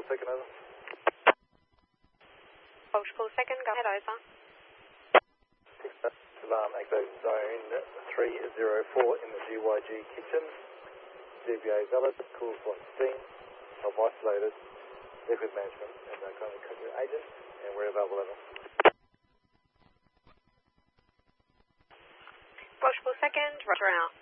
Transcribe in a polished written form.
Pool second, over. Welsh Pool second, go ahead, over. Alarm activate zone 304 in the GYG kitchen. DBA valid, cool slot steam, self-isolated, liquid management and current agent, and we're available, over. Welsh Pool second, roger out.